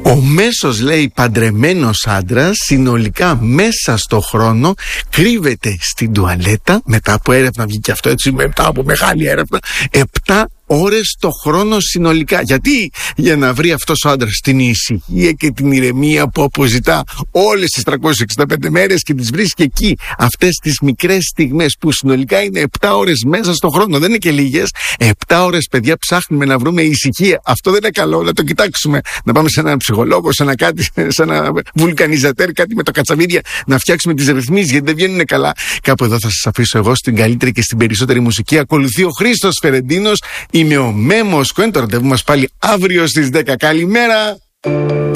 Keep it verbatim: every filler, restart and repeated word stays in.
Ο μέσος, λέει, παντρεμένος άντρας συνολικά μέσα στο χρόνο κρύβεται στην τουαλέτα, μετά από έρευνα βγήκε αυτό έτσι, μετά από μεγάλη έρευνα, επτά ώρες το χρόνο συνολικά. Γιατί? Για να βρει αυτός ο άντρας την ησυχία και την ηρεμία που αποζητά όλες τις τριακόσιες εξήντα πέντε μέρες και τις βρίσκει εκεί, αυτές τις μικρές στιγμές που συνολικά είναι επτά ώρες μέσα στο χρόνο. Δεν είναι και λίγες. επτά ώρες, παιδιά, ψάχνουμε να βρούμε ησυχία. Αυτό δεν είναι καλό, να το κοιτάξουμε. Να πάμε σε έναν ψυχολόγο, σε ένα κάτι, σε ένα βουλκανιζατέρ, κάτι με το κατσαβίδια, να φτιάξουμε τις ρυθμίσεις, γιατί δεν βγαίνουν καλά. Κάπου εδώ θα σας αφήσω εγώ στην καλύτερη και στην περισσότερη μουσική. Ακολουθεί ο Χρήστος Φερεντίνος. Είμαι ο Μέμος Κοέν. Το ραντεβού μας πάλι αύριο στις δέκα. Καλημέρα!